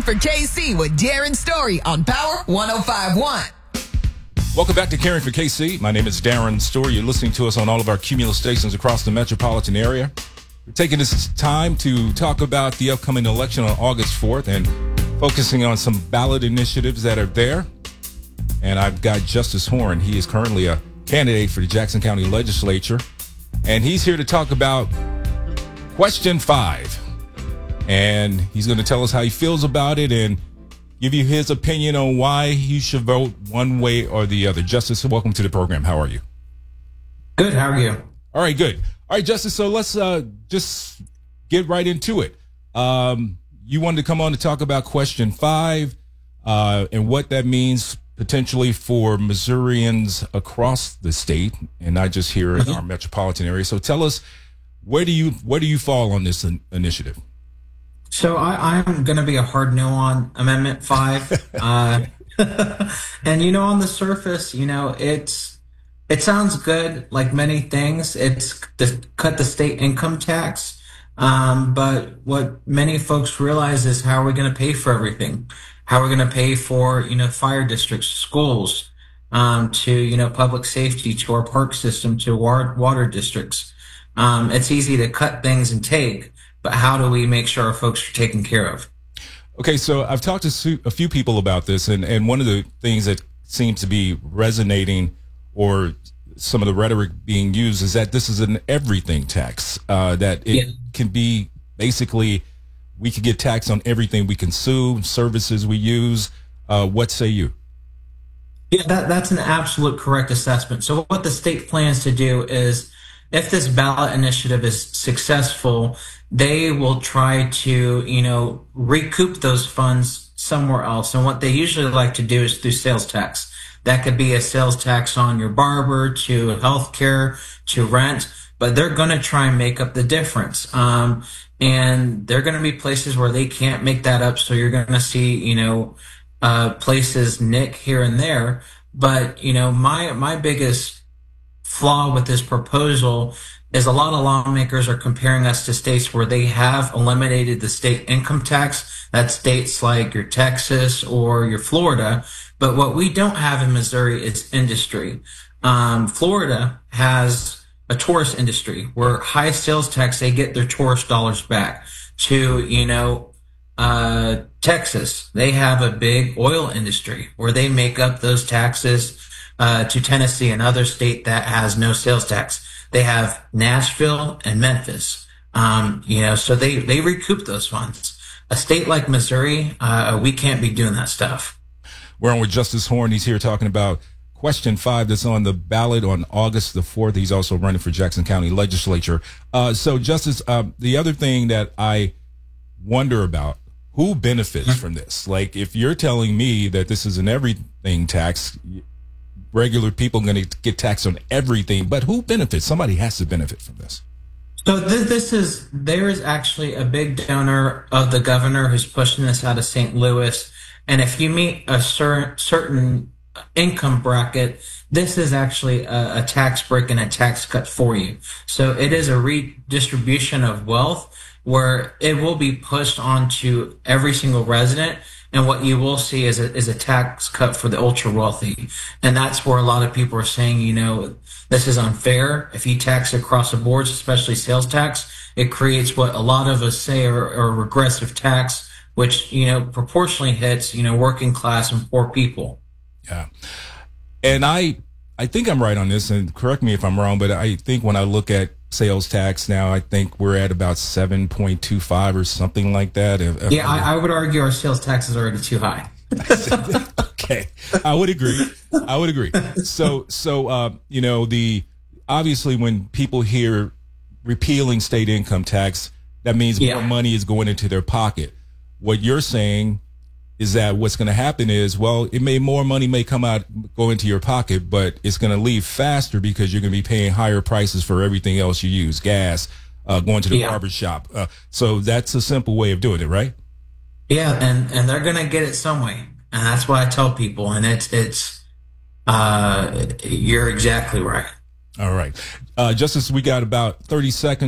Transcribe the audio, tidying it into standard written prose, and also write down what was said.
for KC with Darren Story on Power 105.1. Welcome back to Caring for KC. My name is Darren Story. You're listening to us on all of our Cumulus stations across the metropolitan area. We're taking this time to talk about the upcoming election on August 4th and focusing on some ballot initiatives that are there. And I've got Justice Horn. He is currently a candidate for the Jackson County Legislature. And he's here to talk about Question 5. And he's going to tell us how he feels about it and give you his opinion on why you should vote one way or the other. Justice, welcome to the program. How are you? Good. How are you? All right, good. All right, Justice, so let's just get right into it. You wanted to come on to talk about Question 5 and what that means potentially for Missourians across the state and not just here in our metropolitan area. So tell us, where do you fall on this initiative? So I'm going to be a hard no on Amendment 5. And, on the surface, it sounds good, like many things. It's to cut the state income tax. But what many folks realize is, how are we going to pay for everything? How are we going to pay for, fire districts, schools, to, public safety, to our park system, to water districts? It's easy to cut things and take, but how do we make sure our folks are taken care of? Okay, so I've talked to a few people about this, and one of the things that seems to be resonating, or some of the rhetoric being used, is that this is an everything tax, that it can be basically, we could get taxed on everything we consume, services we use. What say you? Yeah, that's an absolute correct assessment. So what the state plans to do is, if this ballot initiative is successful, they will try to, recoup those funds somewhere else. And what they usually like to do is through sales tax. That could be a sales tax on your barber, to healthcare, to rent, but they're going to try and make up the difference. And there are going to be places where they can't make that up. So you're going to see, places nick here and there. But, my biggest flaw with this proposal is a lot of lawmakers are comparing us to states where they have eliminated the state income tax. That's states like your Texas or your Florida. But what we don't have in Missouri is industry. Florida has a tourist industry where high sales tax, they get their tourist dollars back. To, Texas, they have a big oil industry where they make up those taxes. To Tennessee, another state that has no sales tax. They have Nashville and Memphis. So they recoup those funds. A state like Missouri, we can't be doing that stuff. We're on with Justice Horn. He's here talking about Question 5 that's on the ballot on August the 4th. He's also running for Jackson County Legislature. So, Justice, the other thing that I wonder about, who benefits from this? Like, if you're telling me that this is an everything tax, regular people are going to get taxed on everything, but who benefits? Somebody has to benefit from this. So there is actually a big donor of the governor who's pushing this out of St. Louis. And if you meet a certain income bracket, this is actually a tax break and a tax cut for you. So it is a redistribution of wealth where it will be pushed onto every single resident. And what you will see is a tax cut for the ultra wealthy. And that's where a lot of people are saying, this is unfair. If you tax across the boards, especially sales tax, it creates what a lot of us say are regressive tax, which, proportionally hits, working class and poor people. Yeah. And I think I'm right on this, and correct me if I'm wrong, but I think when I look at sales tax now, I think we're at about 7.25 or something like that. I would argue our sales tax is already too high. Okay. I would agree. So, obviously when people hear repealing state income tax, that means more money is going into their pocket. What you're saying is that what's going to happen is, more money may go into your pocket, but it's going to leave faster because you're going to be paying higher prices for everything else you use, gas, going to the barber shop. So that's a simple way of doing it, right? Yeah, and they're going to get it some way. And that's what I tell people. And you're exactly right. All right. Justice, we got about 30 seconds.